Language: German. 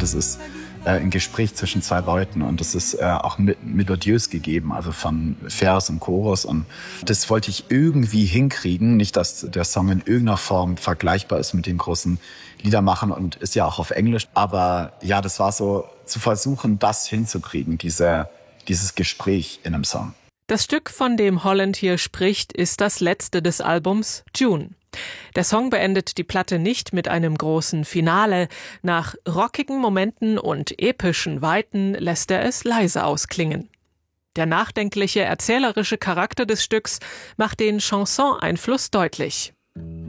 das ist ein Gespräch zwischen zwei Leuten und das ist auch melodiös gegeben, also von Vers und Chorus, und das wollte ich irgendwie hinkriegen. Nicht, dass der Song in irgendeiner Form vergleichbar ist mit den großen Liedermachern und ist ja auch auf Englisch, aber ja, das war so zu versuchen, das hinzukriegen, dieses Gespräch in einem Song. Das Stück, von dem Holland hier spricht, ist das letzte des Albums June. Der Song beendet die Platte nicht mit einem großen Finale. Nach rockigen Momenten und epischen Weiten lässt er es leise ausklingen. Der nachdenkliche, erzählerische Charakter des Stücks macht den Chanson-Einfluss deutlich.